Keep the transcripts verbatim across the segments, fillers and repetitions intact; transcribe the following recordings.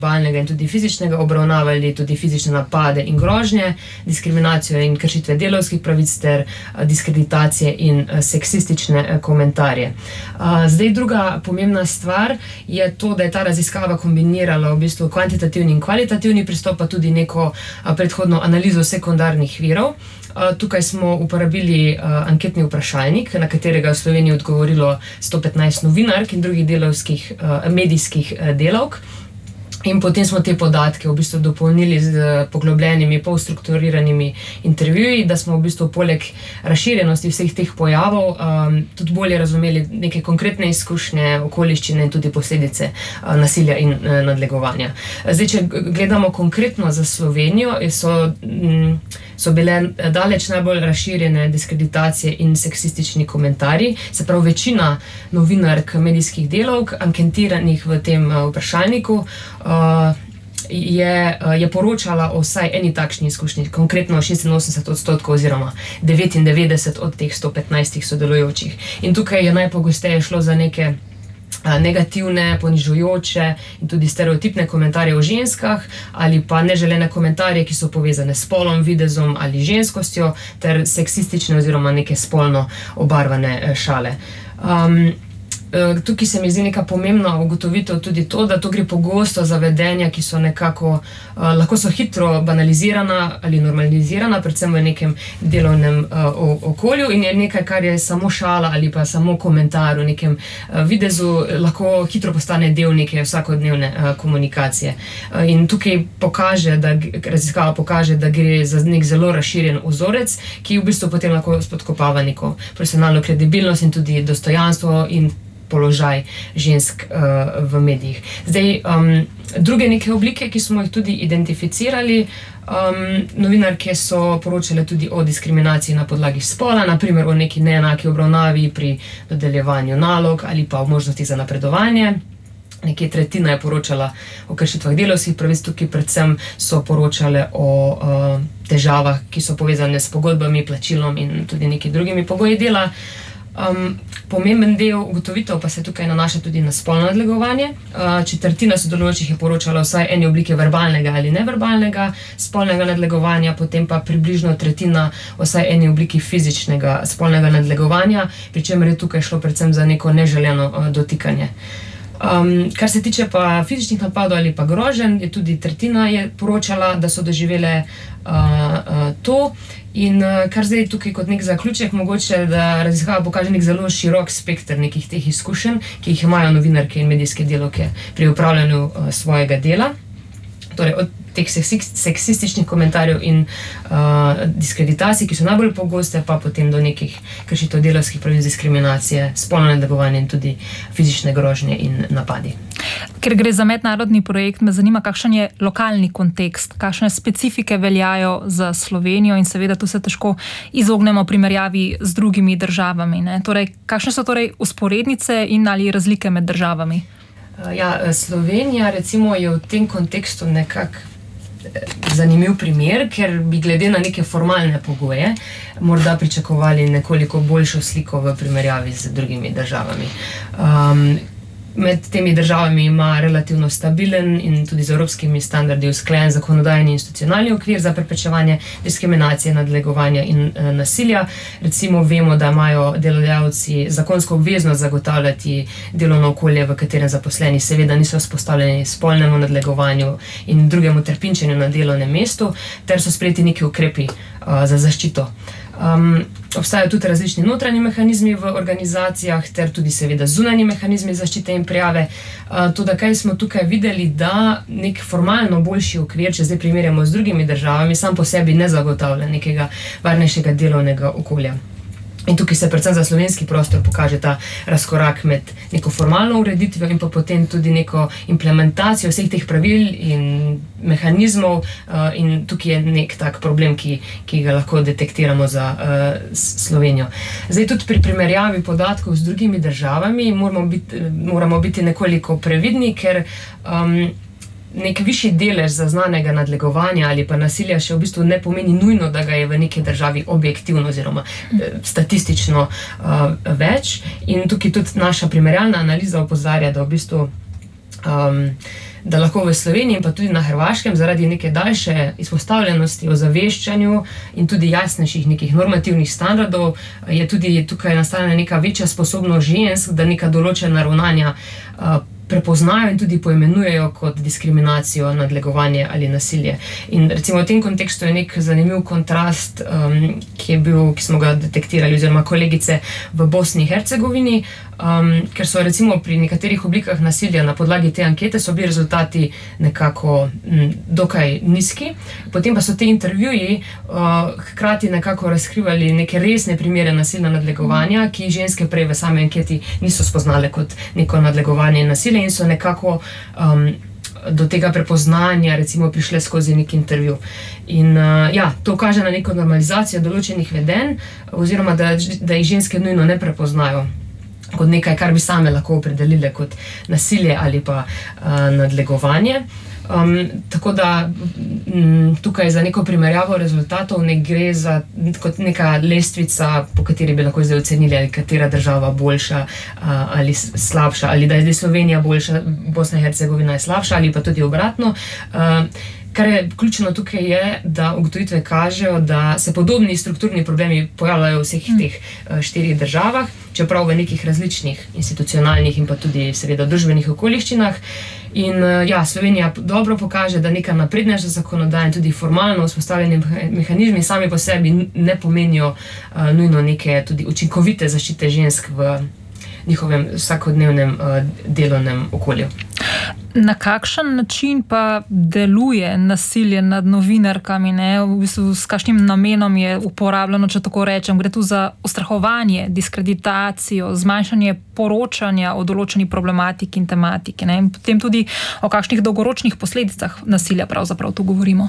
verbalnega in tudi fizičnega, obravnavali tudi fizične napade in grožnje, diskriminacijo in kršitve delavskih pravic ter diskreditacije in seksistične komentarje. Zdaj, druga pomembna stvar je to, da je ta raziskava kombinirala v bistvu kvantitativni in kvalitativni pristop, pa tudi neko predhodno analizo sekundarnih virov. Tukaj smo uporabili anketni vprašalnik, na katerega v Sloveniji odgovorilo sto petnajst novinark in drugih delavskih, medijskih delavk. In potem smo te podatke v bistvu dopolnili z poglobljenimi, polstrukturiranimi intervjuji, da smo v bistvu poleg razširjenosti vseh teh pojavov um, tudi bolje razumeli neke konkretne izkušnje, okoliščine in tudi posledice uh, nasilja in uh, nadlegovanja. Zdaj, če gledamo konkretno za Slovenijo, so, um, so bile daleč najbolj razširjene diskreditacije in seksistični komentarji, se pravi večina novinark, medijskih delavk, anketiranih v tem uh, vprašalniku, Uh, je, uh, je poročala o vsaj eni takšni izkušnji, konkretno šestinosemdeset odstotkov oziroma devetindevetdeset od teh sto petnajstih sodelujočih. In tukaj je najpogosteje šlo za neke uh, negativne, ponižujoče in tudi stereotipne komentarje o ženskah ali pa neželene komentarje, ki so povezane s spolom, videzom ali ženskostjo ter seksistične oziroma neke spolno obarvane uh, šale. Um, Tukaj se mi zdi neka pomembna ugotovitev tudi to, da to gre pogosto za vedenja, ki so nekako, uh, lahko so hitro banalizirana ali normalizirana, predvsem v nekem delovnem uh, okolju in je nekaj, kar je samo šala ali pa samo komentar v nekem uh, videzu, lahko hitro postane del neke vsakodnevne uh, komunikacije. Uh, in tukaj pokaže, da, raziskava pokaže, da gre za nek zelo razširjen vzorec, ki v bistvu potem lahko spodkopava neko profesionalno kredibilnost in tudi dostojanstvo in položaj žensk uh, v medijih. Zdaj, um, druge neke oblike, ki smo jih tudi identificirali, um, novinarke so poročale tudi o diskriminaciji na podlagi spola, naprimer o neki neenaki obravnavi pri dodeljevanju nalog ali pa o možnosti za napredovanje. Nekje tretjina je poročala o kršitvah delavskih pravic, tukaj predvsem so poročale o uh, težavah, ki so povezane s pogodbami, plačilom in tudi nekimi drugimi pogoji dela. Um, pomemben del ugotovitev pa se tukaj nanaša tudi na spolno nadlegovanje. Uh, četrtina sodelujočih je poročala vsaj eni oblike verbalnega ali neverbalnega spolnega nadlegovanja, potem pa približno tretjina vsaj eni obliki fizičnega spolnega nadlegovanja, pri čemer je tukaj šlo predvsem za neko neželeno uh, dotikanje. Um, kar se tiče pa fizičnih napadov ali pa groženj, je tudi tretjina je poročala, da so doživele uh, uh, to. In uh, kar zdaj tukaj kot nek zaključek, mogoče, da raziskava pokaže nek zelo širok spekter nekih teh izkušenj, ki jih imajo novinarke in medijske delavke pri upravljanju uh, svojega dela. Torej, od teh seksističnih komentarjev in uh, diskreditacij, ki so najbolj pogoste, pa potem do nekih kršitev delavskih pravic, diskriminacije, spolno nadlegovanje in tudi fizične grožnje in napadi. Ker gre za mednarodni projekt, me zanima, kakšen je lokalni kontekst, kakšne specifike veljajo za Slovenijo in seveda tu se težko izognemo primerjavi z drugimi državami, ne? Torej, kakšne so torej usporednice in ali razlike med državami? Ja, Slovenija recimo je v tem kontekstu nekako zanimiv primer, ker bi glede na neke formalne pogoje morda pričakovali nekoliko boljšo sliko v primerjavi z drugimi državami. Um, Med temi državami ima relativno stabilen in tudi z evropskimi standardi usklajen zakonodajni in institucionalni okvir za preprečevanje diskriminacije, nadlegovanja in e, nasilja. Recimo vemo, da imajo delodajalci zakonsko obveznost zagotavljati delovno okolje, v katerem zaposleni seveda niso vzpostavljeni spolnemu nadlegovanju in drugemu trpinčenju na delovnem mestu, ter so sprejeti neki ukrepi a, za zaščito. Um, obstajajo tudi različni notranji mehanizmi v organizacijah ter tudi seveda zunanji mehanizmi zaščite in prijave. Uh, tudi kaj smo tukaj videli, da nek formalno boljši okvir, če zdaj primerjamo z drugimi državami, sam po sebi ne zagotavlja nekega varnejšega delovnega okolja. In tukaj se predvsem za slovenski prostor pokaže ta razkorak med neko formalno ureditvijo in pa potem tudi neko implementacijo vseh teh pravil in mehanizmov uh, in tukaj je nek tak problem, ki, ki ga lahko detektiramo za uh, Slovenijo. Zdaj tudi pri primerjavi podatkov z drugimi državami moramo biti, moramo biti nekoliko previdni, ker um, nek višji delež zaznanega nadlegovanja ali pa nasilja še v bistvu ne pomeni nujno, da ga je v neki državi objektivno oziroma statistično uh, več. In tukaj tudi naša primerjalna analiza opozarja, da v bistvu um, da lahko v Sloveniji in pa tudi na Hrvaškem zaradi neke daljše izpostavljenosti o zaveščanju in tudi jasnejših nekih normativnih standardov je tudi tukaj nastala neka večja sposobnost žensk, da neka določena ravnanja prepoznajo in tudi poimenujejo kot diskriminacijo, nadlegovanje ali nasilje. In recimo v tem kontekstu je nek zanimiv kontrast, um, ki je bil, ki smo ga detektirali, oziroma kolegice v Bosni in Hercegovini, um, ker so recimo pri nekaterih oblikah nasilja na podlagi te ankete so bili rezultati nekako m, dokaj nizki, potem pa so te intervjuji uh, hkrati nekako razkrivali neke resne primere nasilna nadlegovanja, ki ženske prej v sami anketi niso spoznale kot neko nadlegovanje in nasilje, in so nekako um, do tega prepoznanja recimo prišle skozi nek intervju. In uh, ja, to kaže na neko normalizacijo določenih vedenj, oziroma da, da jih ženske nujno ne prepoznajo kot nekaj, kar bi same lahko opredelile kot nasilje ali pa uh, nadlegovanje. Um, tako da m, tukaj za neko primerjavo rezultatov ne gre za kot neka lestvica, po kateri bi lahko zdaj ocenili, ali katera država boljša uh, ali slabša, ali da je zdaj Slovenija boljša, Bosna in Hercegovina je slabša, ali pa tudi obratno. Uh, Kar je ključno tukaj je, da ugotovitve kažejo, da se podobni strukturni problemi pojavljajo v vseh teh uh, štirih državah, čeprav v nekih različnih institucionalnih in pa tudi seveda družbenih okoliščinah. In uh, ja, Slovenija dobro pokaže, da neka naprednejša zakonodaja in tudi formalno vzpostavljeni mehanizmi sami po sebi ne pomenijo uh, nujno neke tudi učinkovite zaščite žensk v njihovem vsakodnevnem uh, delovnem okolju. Na kakšen način pa deluje nasilje nad novinarkami, ne? V bistvu s kakšnim namenom je uporabljeno, če tako rečem? Gre tu za ustrahovanje, diskreditacijo, zmanjšanje poročanja o določeni problematiki in tematiki, ne? In potem tudi o kakšnih dolgoročnih posledicah nasilja pravzaprav tu govorimo.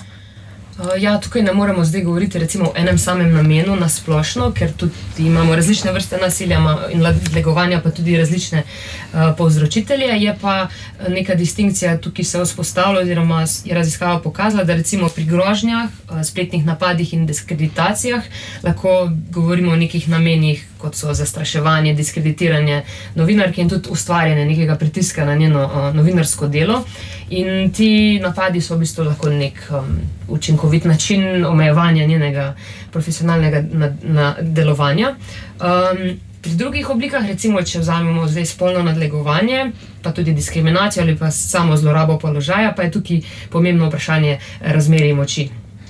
Ja, tukaj ne moremo zdaj govoriti recimo o enem samem namenu na splošno, ker tudi imamo različne vrste nasilja in nadlegovanja, pa tudi različne uh, povzročitelje. Je pa neka distinkcija tukaj se vzpostavlja, oziroma je raziskava pokazala, da recimo pri grožnjah, uh, spletnih napadih in diskreditacijah lahko govorimo o nekih namenih, kot so zastraševanje, diskreditiranje novinarke in tudi ustvarjanje nekega pritiska na njeno uh, novinarsko delo. In ti napadi so v bistvu lahko nek um, učinkovit način omejevanja njenega profesionalnega na, na delovanja. Um, pri drugih oblikah, recimo, če vzamemo zdaj spolno nadlegovanje, pa tudi diskriminacijo ali pa samo zlorabo položaja, pa je tukaj pomembno vprašanje razmerij moči.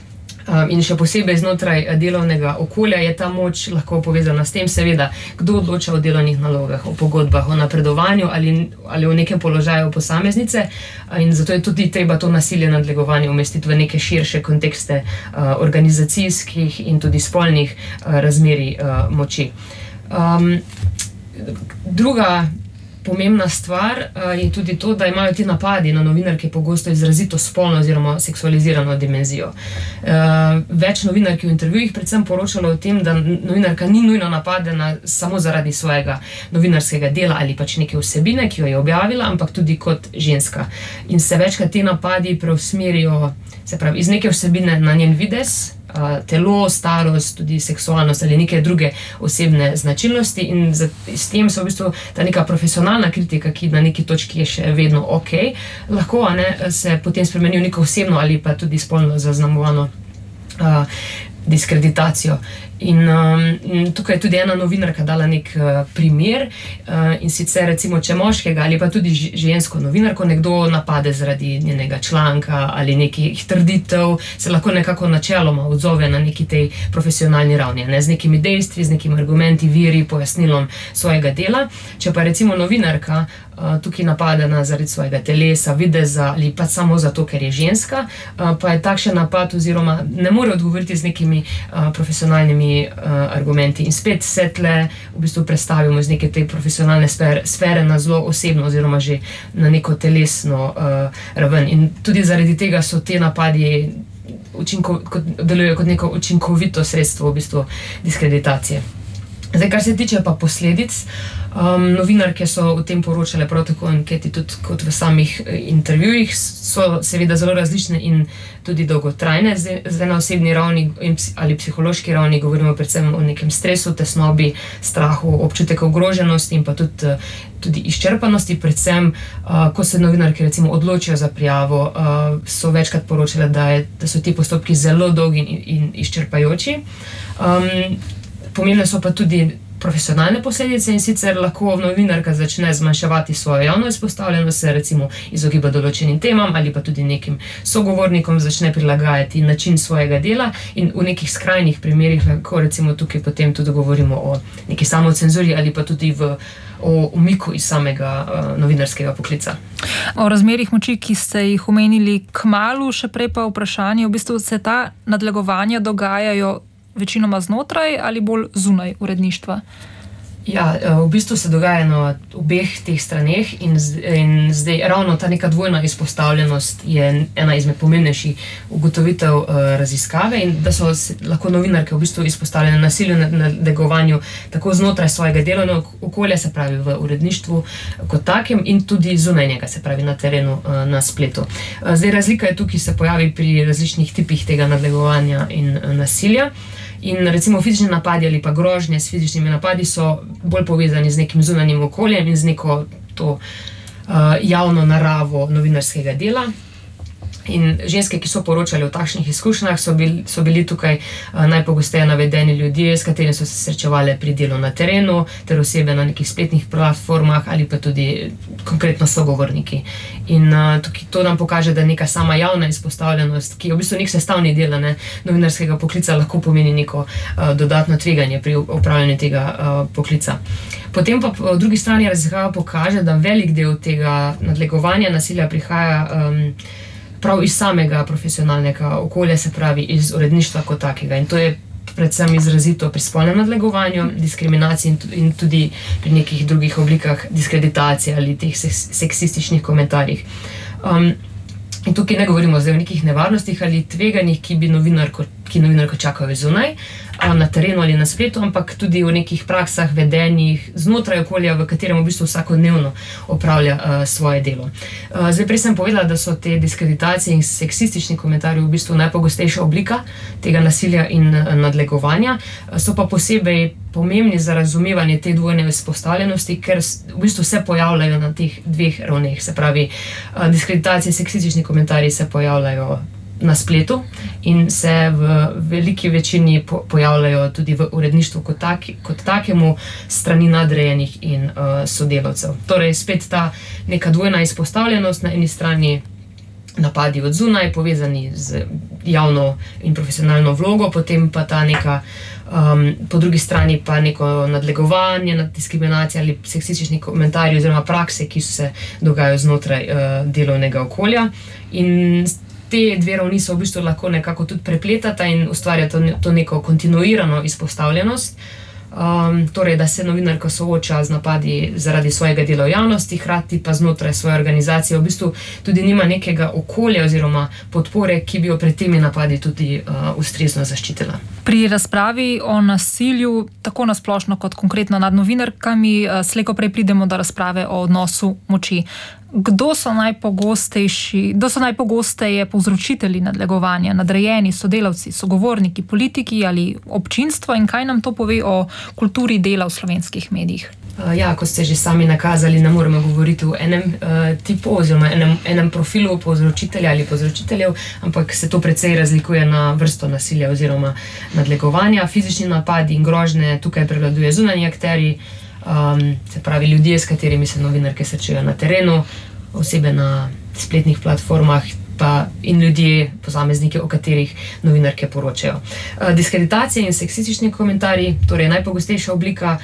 Um, in še posebej znotraj delovnega okolja je ta moč lahko povezana s tem, seveda, kdo odloča o delovnih nalogah, o pogodbah, o napredovanju ali, ali o nekem položaju posameznice, in zato je tudi treba to nasilje nadlegovanje umestiti v neke širše kontekste uh, organizacijskih in tudi spolnih uh, razmerij uh, moči. Um, druga pomembna stvar uh, je tudi to, da imajo ti napadi na novinarke pogosto izrazito spolno oziroma seksualizirano dimenzijo. Uh, več novinark v intervjujih predvsem poročalo o tem, da novinarka ni nujno napadena samo zaradi svojega novinarskega dela ali pač neke vsebine, ki jo je objavila, ampak tudi kot ženska. In se večkrat ti napadi preusmerijo, se pravi, iz neke vsebine na njen videz, Uh, telo, starost, tudi seksualnost ali neke druge osebne značilnosti, in z, s tem so v bistvu ta neka profesionalna kritika, ki na neki točki je še vedno ok, lahko a ne, se potem spremeni v neko osebno ali pa tudi spolno zaznamovano uh, diskreditacijo. In um, tukaj je tudi ena novinarka dala nek uh, primer, uh, in sicer recimo, če moškega ali pa tudi žensko novinarko nekdo napade zaradi njenega članka ali nekih trditev, se lahko nekako načeloma odzove na neki tej profesionalni ravni, ne, z nekimi dejstvi, z nekimi argumenti, viri, pojasnilom svojega dela. Če pa recimo novinarka uh, tukaj napadena zaradi svojega telesa, videza ali pa samo zato, ker je ženska, uh, pa je takšen napad oziroma ne more odgovoriti z nekimi uh, profesionalnimi Uh, argumenti. In spet se tle v bistvu predstavimo iz neke te profesionalne sfere, sfere na zelo osebno oziroma že na neko telesno uh, raven. In tudi zaradi tega so te napadi učinko, kot, delujejo kot neko učinkovito sredstvo v bistvu diskreditacije. Zdaj, kar se tiče pa posledic, um, novinarke so o tem poročale prav tako anketi tudi kot v samih intervjujih, so seveda zelo različne in tudi dolgotrajne. Zdaj, zdaj na osebni ravni ali psihološki ravni govorimo predvsem o nekem stresu, tesnobi, strahu, občutek ogroženosti in pa tudi, tudi izčrpanosti. Predvsem, uh, ko se novinarke recimo odločijo za prijavo, uh, so večkrat poročale, da, je, da so ti postopki zelo dolgi in, in izčrpajoči. Um, Pomembne so pa tudi profesionalne posledice in sicer lahko novinarka začne zmanjševati svojo javno izpostavljenost, se recimo izogiba določenim temam ali pa tudi nekim sogovornikom začne prilagajati način svojega dela in v nekih skrajnih primerih lahko recimo tukaj potem tudi govorimo o neki samocenzuri ali pa tudi v o umiku iz samega uh, novinarskega poklica. O razmerih moči, ki ste jih omenili kmalu, še prej pa vprašanje, v bistvu se ta nadlegovanja dogajajo večinoma znotraj ali bolj zunaj uredništva? Ja, v bistvu se dogaja na obeh teh straneh in, in zdaj ravno ta neka dvojna izpostavljenost je ena izmed pomembnejših ugotovitev uh, raziskave in da so lahko novinarke v bistvu izpostavljene nasilju, nadlegovanju tako znotraj svojega delovnega okolja, se pravi v uredništvu kot takem in tudi zunaj njega, se pravi na terenu, uh, na spletu. Uh, zdaj razlika je tukaj se pojavi pri različnih tipih tega nadlegovanja in uh, nasilja. In recimo fizični napadi ali pa grožnje s fizičnimi napadi so bolj povezani z nekim zunanjim okoljem in z neko to uh, javno naravo novinarskega dela. In ženske, ki so poročali o takšnih izkušnjah, so bili, so bili tukaj uh, najpogosteje navedeni ljudje, s katerimi so se srečevali pri delu na terenu, ter osebe na nekih spletnih platformah ali pa tudi konkretno sogovorniki. In uh, tukaj to nam pokaže, da neka sama javna izpostavljenost, ki je v bistvu nek sestavni del ne, novinarskega poklica, lahko pomeni neko uh, dodatno tveganje pri upravljanju tega uh, poklica. Potem pa po drugi strani raziskava pokaže, da velik del tega nadlegovanja nasilja prihaja um, prav iz samega profesionalnega okolja, se pravi iz uredništva kot takega. In to je predvsem izrazito pri spolnem nadlegovanju, diskriminaciji in tudi pri nekih drugih oblikah diskreditacije ali teh seksističnih komentarjih. Um, in tukaj ne govorimo zdaj o nekih nevarnostih ali tveganjih, ki bi novinarko, ki novinarko čakajo zunaj, na terenu ali na spletu, ampak tudi v nekih praksah, vedenjih znotraj okolja, v katerem v bistvu vsakodnevno opravlja uh, svoje delo. Uh, zdaj prej sem povedala, da so te diskreditacije in seksistični komentarji v bistvu najpogostejša oblika tega nasilja in uh, nadlegovanja, uh, so pa posebej pomembni za razumevanje te dvojne izpostavljenosti, ker v bistvu se pojavljajo na teh dveh ravneh, se pravi uh, diskreditacije, seksistični komentarji se pojavljajo na spletu in se v veliki večini po, pojavljajo tudi v uredništvu kot, taki, kot takemu strani nadrejenih in uh, sodelavcev. Torej spet ta neka dvojna izpostavljenost, na eni strani napadi od zunaj, povezani z javno in profesionalno vlogo, potem pa ta neka um, po drugi strani pa neko nadlegovanje, nad diskriminacijo ali seksistični komentarji oziroma prakse, ki se dogajajo znotraj uh, delovnega okolja. In te dve ravni so v bistvu lahko nekako tudi prepletata in ustvarja to, to neko kontinuirano izpostavljenost. Um, torej, da se novinarka sooča z napadi zaradi svojega dela v javnosti, hkrati pa znotraj svoje organizacije v bistvu tudi nima nekega okolja oziroma podpore, ki bi jo pred temi napadi tudi uh, ustrezno zaščitila. Pri razpravi o nasilju, tako nasplošno kot konkretno nad novinarkami, slejko prej pridemo do razprave o odnosu moči. Kdo so najpogostejši, kdo so najpogosteje povzročitelji nadlegovanja, nadrejeni, sodelavci, sogovorniki, politiki ali občinstvo in kaj nam to pove o kulturi dela v slovenskih medijih? Ja, kot ste že sami nakazali, ne moremo govoriti o enem uh, tipu oziroma enem, enem profilu povzročitelja ali povzročiteljev, ampak se to precej razlikuje na vrsto nasilja oziroma nadlegovanja. Fizični napadi in grožnje tukaj prevladuje zunanji akterji, um, se pravi ljudje, s katerimi se novinarke srečujejo na terenu, osebe na spletnih platformah pa in ljudje, posamezniki, o katerih novinarke poročajo. Uh, diskreditacije in seksistični komentarji, torej najpogostejša oblika,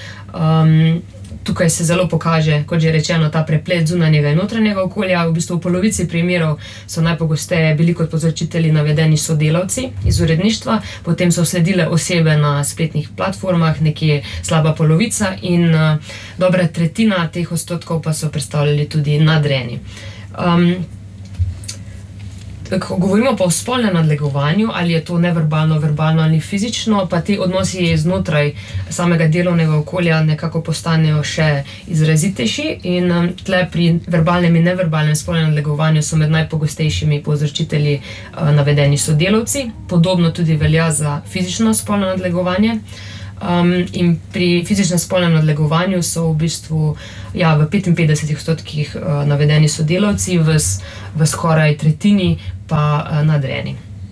um, tukaj se zelo pokaže, kot že rečeno, ta preplet zunanjega in notranjega okolja. V bistvu v polovici primerov so najpogosteje bili kot povzročitelji navedeni sodelavci iz uredništva, potem so sledile osebe na spletnih platformah, nekje slaba polovica in uh, dobra tretjina teh odstotkov pa so predstavljali tudi nadrejeni. Um, ko govorimo pa o spolnem nadlegovanju, ali je to neverbalno, verbalno ali fizično, pa ti odnosi znotraj samega delovnega okolja nekako postanejo še izrazitejši in um, tle pri verbalnem in neverbalnem spolnem nadlegovanju so med najpogostejšimi povzročitelji uh, navedeni sodelavci. Podobno tudi velja za fizično spolno nadlegovanje. Um, in pri fizičnem spolnem nadlegovanju so v bistvu ja, v petinpetdesetih odstotkih uh, navedeni sodelavci, v, v skoraj tretjini pa uh, nadrejeni.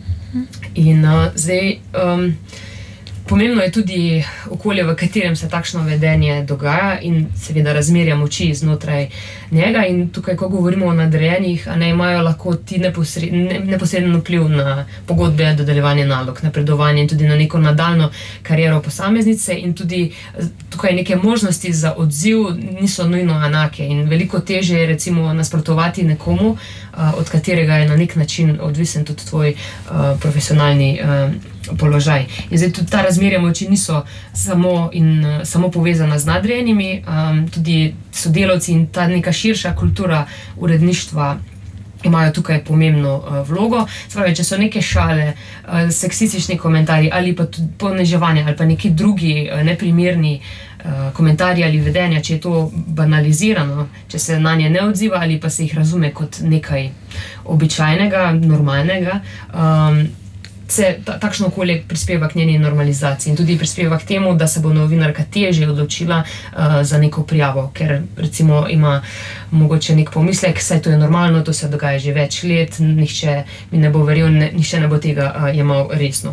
In uh, zdaj, um, pomembno je tudi okolje, v katerem se takšno vedenje dogaja in seveda razmerja moči znotraj njega. In tukaj, ko govorimo o nadrejenih, ne imajo lahko ti neposred, ne, neposreden vpliv na pogodbe, dodeljevanje nalog, napredovanje in tudi na neko nadaljno kariero posameznice in tudi tukaj neke možnosti za odziv niso nujno enake in veliko težje je recimo nasprotovati nekomu, uh, od katerega je na nek način odvisen tudi tvoj uh, profesionalni uh, položaj. In zdaj tudi ta razmerja moči niso samo, in, uh, samo povezana z nadrejenimi, um, tudi sodelavci in ta neka širša kultura uredništva imajo tukaj pomembno uh, vlogo. Spravi, če so neke šale, uh, seksistični komentarji ali pa tudi poniževanje ali pa neki drugi uh, neprimerni uh, komentarji ali vedenja, če je to banalizirano, če se na nje ne odziva ali pa se jih razume kot nekaj običajnega, normalnega, um, se ta, takšno okolje prispeva k njeni normalizaciji in tudi prispeva k temu, da se bo novinarka težje odločila uh, za neko prijavo, ker recimo ima mogoče nek pomislek, saj to je normalno, to se dogaja že več let, nihče mi ne bo verjel, ne, nihče ne bo tega uh, jemal resno.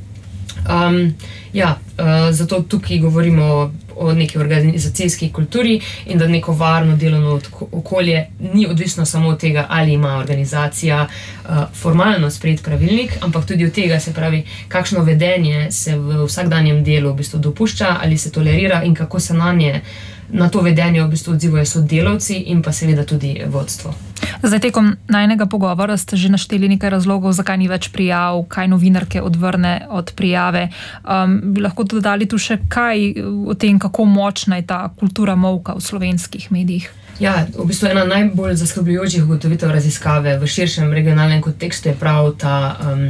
Um, ja, uh, zato tukaj govorimo o, o neki organizacijski kulturi in da neko varno delovno okolje ni odvisno samo od tega, ali ima organizacija uh, formalno sprejet pravilnik, ampak tudi od tega, se pravi, kakšno vedenje se v vsakdanjem delu v bistvu dopušča ali se tolerira in kako se na nje, na to vedenje v bistvu odzivajo sodelavci in pa seveda tudi vodstvo. Zdaj, tekom najnega pogovora ste že našteli nekaj razlogov, zakaj ni več prijav, kaj novinarke odvrne od prijave. Um, bi lahko dodali tu še kaj o tem, kako močna je ta kultura molka v slovenskih medijih? Ja, v bistvu ena najbolj zaskrbljujočih ugotovitev raziskave v širšem regionalnem kontekstu je prav ta um,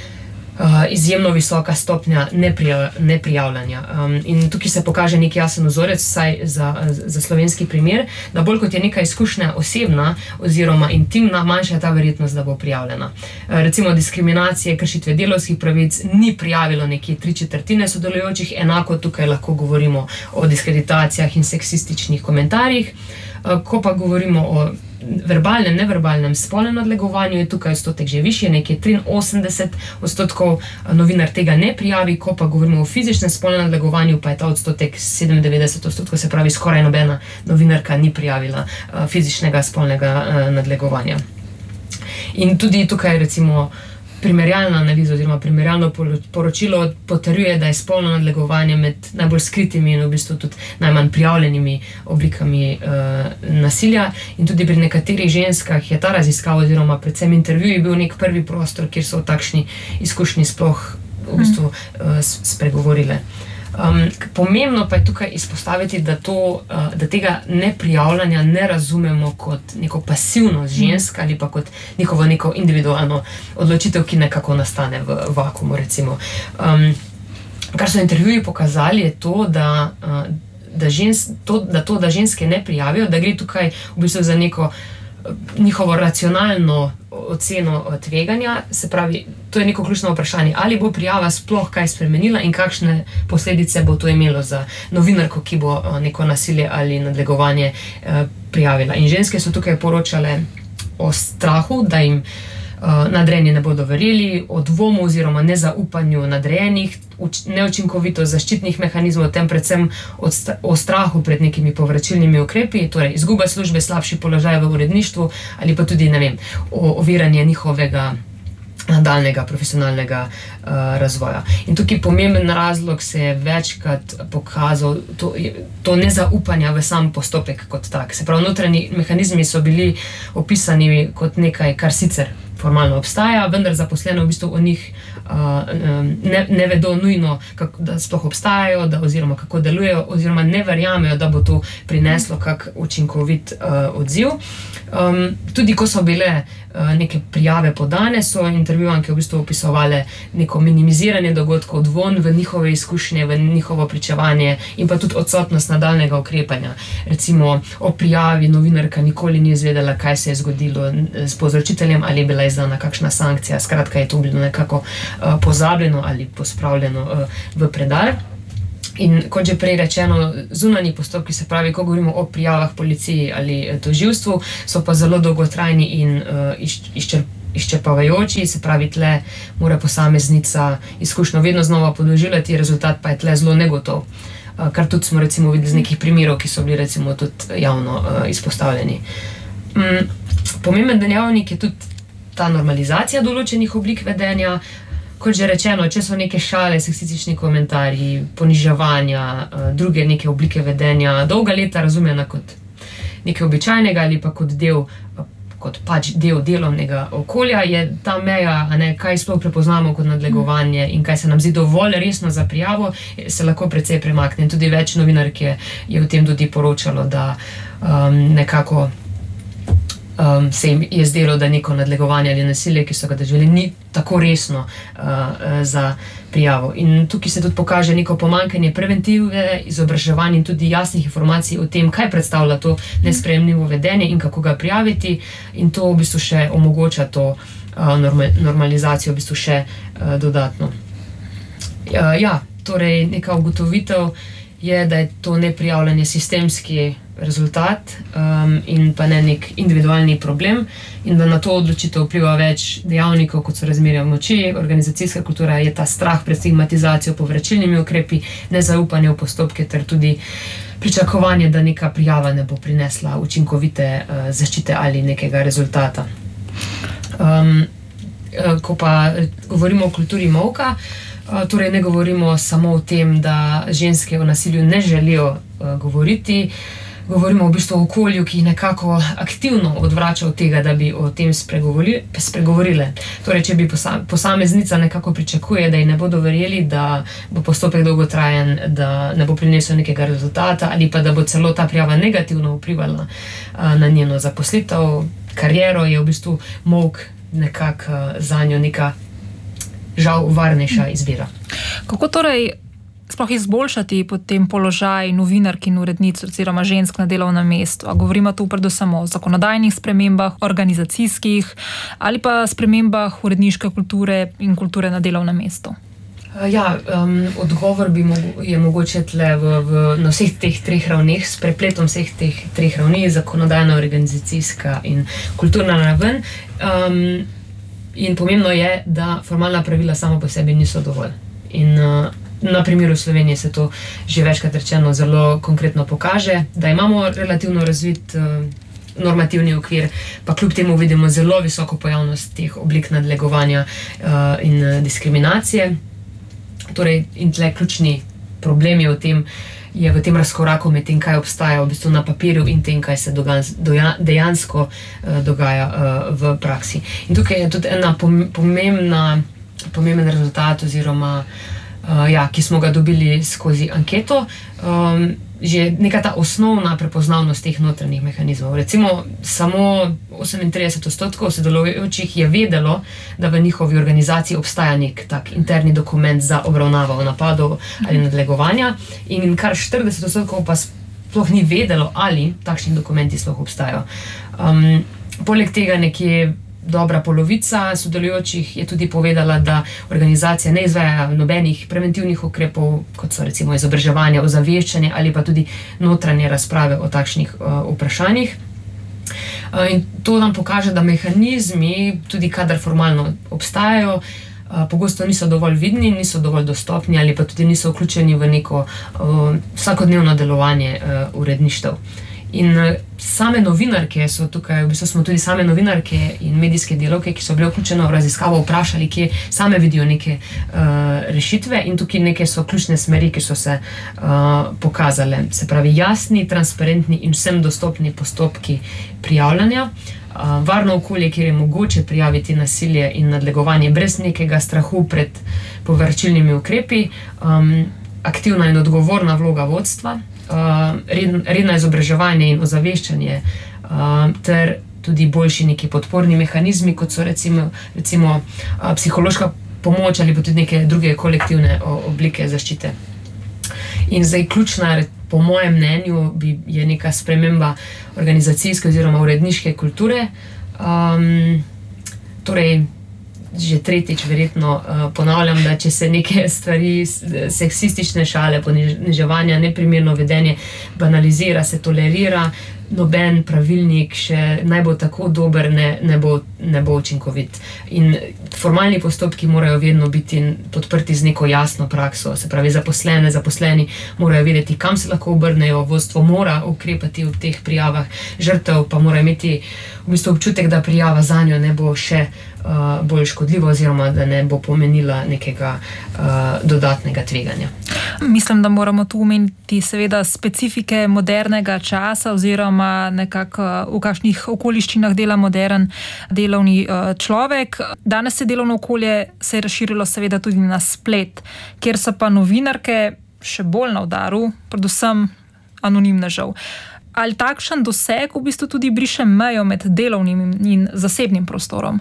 Uh, izjemno visoka stopnja neprija, neprijavljanja. Um, in tukaj se pokaže nek jasen vzorec, saj za, za slovenski primer, da bolj kot je neka izkušnja osebna oziroma intimna, manjša je ta verjetnost, da bo prijavljena. Uh, recimo diskriminacije, kršitve delavskih pravic ni prijavilo nekje tri četrtine sodelujočih, enako tukaj lahko govorimo o diskreditacijah in seksističnih komentarjih. Uh, ko pa govorimo o verbalnem, neverbalnem spolnem nadlegovanju, je tukaj odstotek že višji, nekje triinosemdeset odstotkov novinar tega ne prijavi, ko pa govorimo o fizičnem spolnem nadlegovanju, pa je ta odstotek sedemindevetdeset odstotkov, se pravi, skoraj nobena novinarka ni prijavila uh, fizičnega spolnega uh, nadlegovanja. In tudi tukaj recimo primerjalna analiza oziroma primerjalno poročilo potrjuje, da je spolno nadlegovanje med najbolj skritimi in v bistvu tudi najmanj prijavljenimi oblikami uh, nasilja. In tudi pri nekaterih ženskah je ta raziskava oziroma predvsem intervjuji bil nek prvi prostor, kjer so o takšni izkušnji sploh v bistvu uh, spregovorile. Um, pomembno pa je tukaj izpostaviti, da, to, uh, da tega neprijavljanja ne razumemo kot neko pasivnost žensk ali pa kot njihovo neko individualno odločitev, ki nekako nastane v vakuumu, recimo. Um, kar so intervjuji pokazali, je to, da, uh, da, žens, to, da to, da ženske ne prijavijo, da gre tukaj v bistvu za neko njihovo racionalno oceno tveganja, se pravi, to je neko ključno vprašanje, ali bo prijava sploh kaj spremenila in kakšne posledice bo to imelo za novinarko, ki bo neko nasilje ali nadlegovanje prijavila. In ženske so tukaj poročale o strahu, da jim nadrejeni ne bodo verjeli, o dvomu oziroma nezaupanju nadrejenih, neučinkovito zaščitnih mehanizmov, tem predvsem o strahu pred nekimi povračilnimi ukrepi, torej izguba službe, slabši položaj v uredništvu ali pa tudi, ne vem, oviranje njihovega nadaljnega profesionalnega uh, razvoja. In tukaj pomemben razlog se je večkrat pokazal to, to nezaupanja v sam postopek kot tak. Se pravi, notranji mehanizmi so bili opisani kot nekaj, kar sicer formalno obstaja, vendar zaposleno v bistvu o njih uh, ne, ne vedo nujno, kako, da sploh obstajajo, da, oziroma kako delujejo, oziroma ne verjamejo, da bo to prineslo kak učinkovit uh, odziv. Um, tudi ko so bile neke prijave podane, so intervjuvanke v bistvu opisovale neko minimiziranje dogodkov, dvon v njihove izkušnje, v njihovo pričevanje in pa tudi odsotnost nadaljnega ukrepanja. Recimo o prijavi novinarka nikoli ni izvedela, kaj se je zgodilo s povzročiteljem, ali je bila izdana kakšna sankcija. Skratka, je to bilo nekako uh, pozabljeno ali pospravljeno uh, v predal. In kot že prej rečeno, zunanji postopki, se pravi, ko govorimo o prijavah policiji ali tožilstvu, so pa zelo dolgotrajni in uh, izčrp, izčrpavajoči, se pravi, tle mora posameznica izkušnjo vedno znova podoživljati, rezultat pa je tle zelo negotov. Uh, kar tudi smo recimo videli z nekih primerov, ki so bili recimo tudi javno uh, izpostavljeni. Um, pomemben dejavnik je tudi ta normalizacija določenih oblik vedenja. Kot že rečeno, če so neke šale, seksistični komentarji, poniževanja, druge neke oblike vedenja dolga leta razumljena kot nekaj običajnega ali pa kot del, kot pač del delovnega okolja, je ta meja, a ne, kaj sploh prepoznamo kot nadlegovanje in kaj se nam zdi dovolj resno za prijavo, se lahko precej premakne. In tudi več novinark je, je v tem tudi poročalo, da um, nekako Um, se jim je zdelo, da neko nadlegovanje ali nasilje, ki so ga doživeli, ni tako resno uh, uh, za prijavo. In tukaj se tudi pokaže neko pomanjkanje preventive, izobraževanja in tudi jasnih informacij o tem, kaj predstavlja to nesprejemljivo vedenje in kako ga prijaviti. In to v bistvu še omogoča to uh, norma- normalizacijo v bistvu še uh, dodatno. Uh, ja, torej neka ugotovitev je, da je to neprijavljanje sistemski rezultat um, in pa ne nek individualni problem in da na to odločitev vpliva več dejavnikov, kot so razmerja moči, organizacijska kultura, je ta strah pred stigmatizacijo, povračilnimi ukrepi, nezaupanje v postopke ter tudi pričakovanje, da neka prijava ne bo prinesla učinkovite uh, zaščite ali nekega rezultata. Um, ko pa govorimo o kulturi molka, uh, torej ne govorimo samo o tem, da ženske o nasilju ne želijo uh, govoriti, govorimo v bistvu o okolju, ki nekako aktivno odvrača od tega, da bi o tem spregovori, spregovorile. Torej, če bi posameznica nekako pričakuje, da ji ne bodo verjeli, da bo postopek dolgotrajen, da ne bo prinesel nekega rezultata ali pa da bo celo ta prijava negativno vplivala na njeno zaposlitev, kariero, je v bistvu molk nekako za njo neka žal varnejša izbira. Kako torej sploh izboljšati potem položaj novinark in urednic oziroma žensk na delovnem mestu? A govorimo tu predvsem o zakonodajnih spremembah, organizacijskih ali pa spremembah uredniške kulture in kulture na delovnem mestu? Ja, um, odgovor bi mogo, je mogoče tle v, v, na vseh teh treh ravneh, s prepletom vseh teh treh ravni, zakonodajna, organizacijska in kulturna raven. Um, in pomembno je, da formalna pravila samo po sebi niso dovolj. In uh, na primeru Slovenije se to že večkrat rečeno zelo konkretno pokaže, da imamo relativno razvit uh, normativni okvir, pa kljub temu vidimo zelo visoko pojavnost teh oblik nadlegovanja uh, in uh, diskriminacije. Torej, in tle ključni problem je v tem, je v tem razkoraku med tem, kaj obstaja v bistvu na papirju in tem, kaj se doga, doja, dejansko uh, dogaja uh, v praksi. In tukaj je tudi ena pomembna, pomemben rezultat oziroma uh, ja, ki smo ga dobili skozi anketo, um, že neka ta osnovna prepoznavnost teh notranjih mehanizmov. Recimo, samo osemintrideset odstotkov sodelujočih je vedelo, da v njihovi organizaciji obstaja nek tak interni dokument za obravnavo napadov ali nadlegovanja in kar štirideset odstotkov pa sploh ni vedelo, ali takšni dokumenti sploh obstajajo. Um, poleg tega nekje dobra polovica sodelujočih je tudi povedala, da organizacija ne izvaja nobenih preventivnih ukrepov, kot so recimo izobraževanje, ozaveščanje ali pa tudi notranje razprave o takšnih uh, vprašanjih. Uh, in to nam pokaže, da mehanizmi, tudi kadar formalno obstajajo, uh, pogosto niso dovolj vidni, niso dovolj dostopni ali pa tudi niso vključeni v neko uh, vsakodnevno delovanje uh, uredništev. In same novinarke so tukaj, v bistvu smo tudi same novinarke in medijske delavke, ki so bile vključene v raziskavo, vprašali, kje same vidijo neke uh, rešitve in tukaj neke so ključne smeri, ki so se uh, pokazale. Se pravi, jasni, transparentni in vsem dostopni postopki prijavljanja, uh, varno okolje, kjer je mogoče prijaviti nasilje in nadlegovanje brez nekega strahu pred povračilnimi ukrepi, um, aktivna in odgovorna vloga vodstva, Uh, redno izobraževanje in ozaveščanje uh, ter tudi boljši neki podporni mehanizmi, kot so recimo, recimo psihološka pomoč ali pa tudi neke druge kolektivne oblike zaščite. In zdaj ključna, po mojem mnenju, bi, je neka sprememba organizacijske oziroma uredniške kulture. Um, torej, že tretjič verjetno uh, ponavljam, da če se neke stvari, seksistične šale, poniževanja, neprimerno vedenje banalizira, se tolerira, noben pravilnik še naj bo tako dober, ne, ne, bo, ne bo učinkovit. In formalni postopki morajo vedno biti podprti z neko jasno prakso, se pravi zaposlene, zaposleni morajo vedeti, kam se lahko obrnejo, vodstvo mora ukrepati v teh prijavah, žrtev pa mora imeti v bistvu občutek, da prijava zanjo ne bo še uh, bolj škodljiva oziroma da ne bo pomenila nekega uh, dodatnega tveganja. Mislim, da moramo tu omeniti seveda specifike modernega časa oziroma nekako v kakšnih okoliščinah dela modern delovni človek. Danes se delovno okolje se je razširilo seveda tudi na splet, kjer so pa novinarke še bolj na udaru, predvsem anonimnežev. Ali takšen doseg v bistvu tudi briše mejo med delovnim in zasebnim prostorom?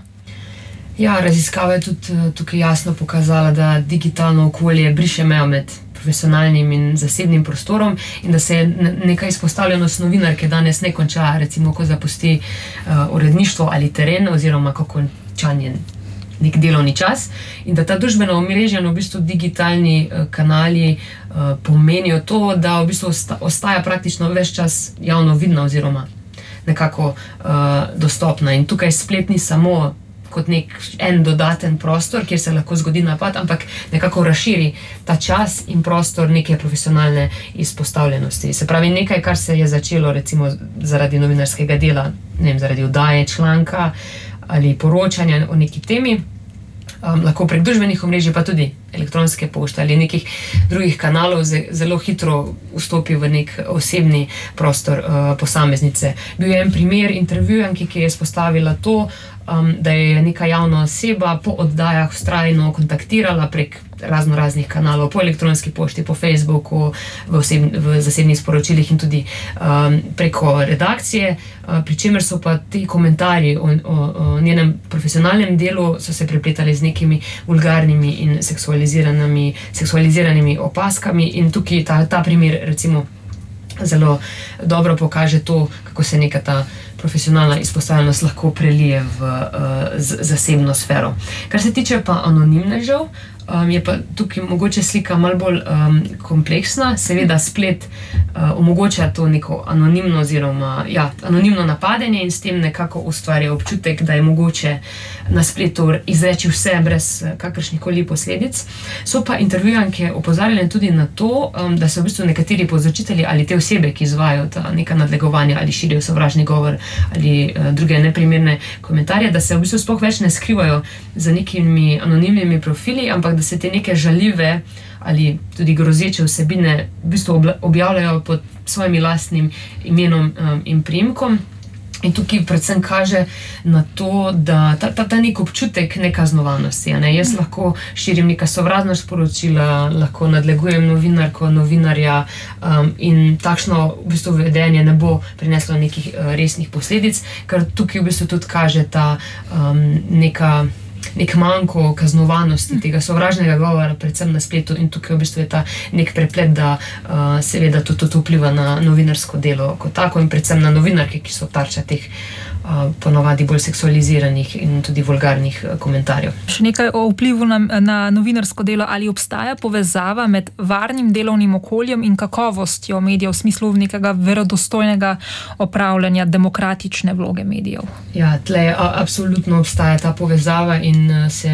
Ja, raziskava je tudi tukaj jasno pokazala, da digitalno okolje briše mejo med profesionalnim in zasebnim prostorom in da se neka izpostavljenost novinarke danes ne konča, recimo, ko zapusti uh, uredništvo ali teren oziroma ko konča njen nek delovni čas in da ta družbena omrežja in v bistvu digitalni uh, kanali uh, pomenijo to, da v bistvu osta, ostaja praktično ves čas javno vidna oziroma nekako uh, dostopna. In tukaj splet ni samo kot nek en dodaten prostor, kjer se lahko zgodi napad, ampak nekako razširi ta čas in prostor neke profesionalne izpostavljenosti. Se pravi, nekaj, kar se je začelo recimo zaradi novinarskega dela, ne vem, zaradi oddaje članka ali poročanja o neki temi, um, lahko prek družbenih omrežij, pa tudi elektronske pošte ali nekih drugih kanalov zelo hitro vstopi v nek osebni prostor uh, posameznice. Bil je en primer intervjujanke, ki je izpostavila to, um, da je neka javna oseba po oddajah vztrajno kontaktirala prek razno raznih kanalov, po elektronski pošti, po Facebooku, v, osebni, v zasebnih sporočilih in tudi um, preko redakcije, uh, pri čemer so pa ti komentarji o, o, o njenem profesionalnem delu so se prepletali z nekimi vulgarnimi in seksualiziranimi, seksualiziranimi opaskami in tukaj ta, ta primer recimo zelo dobro pokaže to, kako se neka ta profesionalna izpostavljenost lahko prelije v uh, z, zasebno sfero. Kar se tiče pa anonimnežev, um, je pa tukaj mogoče slika malo bolj um, kompleksna. Seveda splet uh, omogoča to neko anonimno oziroma ja, anonimno napadenje in s tem nekako ustvarja občutek, da je mogoče na spletu izreči vse brez kakršnikoli posledic. So pa intervjujanke opozarjale tudi na to, um, da so v bistvu nekateri povzročitelji ali te osebe, ki izvajajo ta neka nadlegovanja ali širijo sovražni govor ali uh, druge neprimerne komentarje, da se v bistvu sploh več ne skrivajo za nekimi anonimnimi profili, ampak da se te neke žaljive ali tudi grozeče vsebine v bistvu objavljajo pod svojimi lastnim imenom um, in priimkom. In tukaj predvsem kaže na to, da ta, ta, ta nek občutek nekaznovanosti. Ne? Jaz lahko širim neka sovražna sporočila, lahko nadlegujem novinarko, novinarja um, in takšno v bistvu vedenje ne bo prineslo nekih uh, resnih posledic, ker tukaj v bistvu tudi kaže ta um, neka nek manko kaznovanosti tega sovražnega govora, predvsem na spletu in tukaj v bistvu je ta nek preplet, da uh, seveda to tudi vpliva na novinarsko delo kot tako in predvsem na novinarke, ki so tarča teh uh, ponovadi bolj seksualiziranih in tudi vulgarnih uh, komentarjev. Še nekaj o vplivu na, na novinarsko delo. Ali obstaja povezava med varnim delovnim okoljem in kakovostjo medijev v smislu nekega verodostojnega opravljanja demokratične vloge medijev? Ja, tle a, absolutno obstaja ta povezava in se,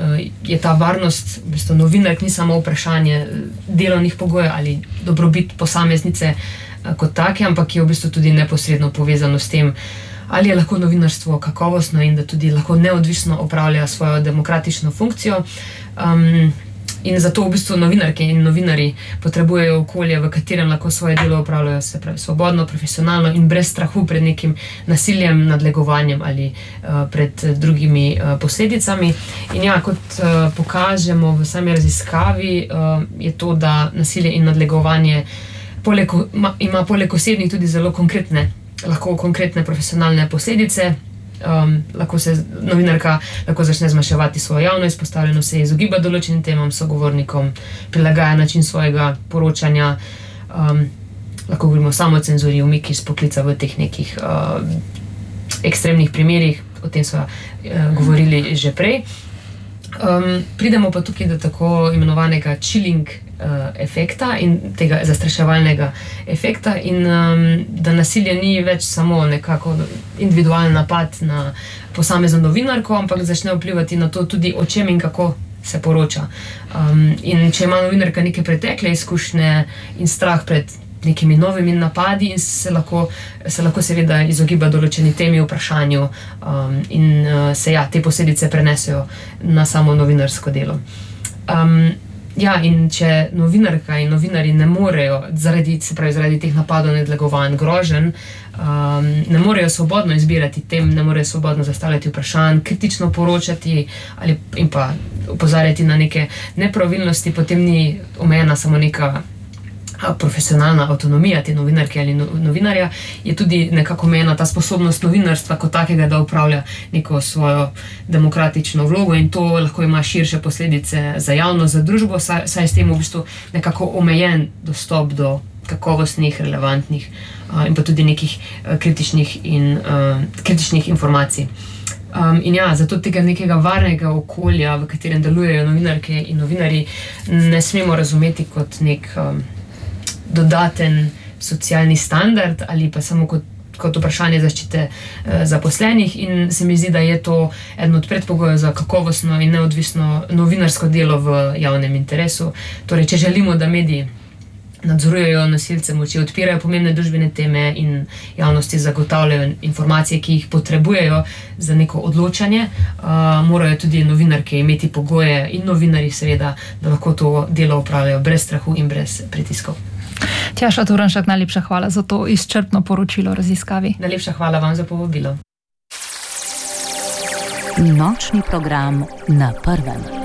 je ta varnost, v bistvu novinark ni samo vprašanje delovnih pogojev ali dobrobit posameznice kot take, ampak je v bistvu tudi neposredno povezano s tem, ali je lahko novinarstvo kakovostno in da tudi lahko neodvisno opravlja svojo demokratično funkcijo. Um, In zato v bistvu novinarke in novinari potrebujejo okolje, v katerem lahko svoje delo opravljajo se pravi svobodno, profesionalno in brez strahu pred nekim nasiljem, nadlegovanjem ali uh, pred drugimi uh, posledicami. In ja, kot uh, pokažemo v sami raziskavi, uh, je to, da nasilje in nadlegovanje poleg, ma, ima poleg osebnih tudi zelo konkretne lahko konkretne profesionalne posledice. Um, lahko se novinarka lahko začne zmanjševati svojo javno izpostavljenost, se izogiba določenim temam, sogovornikom, prilagaja način svojega poročanja, um, lahko govorimo o samocenzuri, umiki iz poklica v teh nekih uh, ekstremnih primerih, o tem smo uh, govorili že prej. Um, pridemo pa tukaj do tako imenovanega chilling uh, efekta in tega zastraševalnega efekta in um, da nasilje ni več samo nekako individualen napad na posamezno novinarko, ampak začne vplivati na to tudi, o čem in kako se poroča. Um, in če ima novinarka neke pretekle izkušnje in strah pred nekimi novimi napadi in se lahko, se lahko seveda izogiba določeni temi, vprašanju um, in uh, se ja, te posledice prenesejo na samo novinarsko delo. Um, ja, in če novinarka in novinari ne morejo, zaradi, se pravi, zaradi teh napadov, nadlegovanj, groženj, um, ne morejo svobodno izbirati tem, ne morejo svobodno zastavljati vprašanj, kritično poročati ali in pa opozarjati na neke nepravilnosti, potem ni omejena samo neka profesionalna avtonomija te novinarke ali no, novinarja, je tudi nekako omejena ta sposobnost novinarstva kot takega, da upravlja neko svojo demokratično vlogo in to lahko ima širše posledice za javnost, za družbo, saj, saj s tem v bistvu nekako omejen dostop do kakovostnih, relevantnih uh, in pa tudi nekih uh, kritičnih, in, uh, kritičnih informacij. Um, in ja, zato tega nekega varnega okolja, v katerem delujejo novinarke in novinari, ne smemo razumeti kot nek um, dodaten socialni standard ali pa samo kot, kot vprašanje zaščite eh, zaposlenih in se mi zdi, da je to eden od predpogojev za kakovostno in neodvisno novinarsko delo v javnem interesu. Torej, če želimo, da mediji nadzorujejo nosilce moči, odpirajo pomembne družbene teme in javnosti zagotavljajo informacije, ki jih potrebujejo za neko odločanje, uh, morajo tudi novinarke imeti pogoje in novinari seveda, da lahko to delo opravljajo brez strahu in brez pritiskov. Tjaša Turnšek, najlepša hvala za to izčrpno poročilo o raziskavi. Najlepša hvala vam za povabilo. Nočni program na Prvem.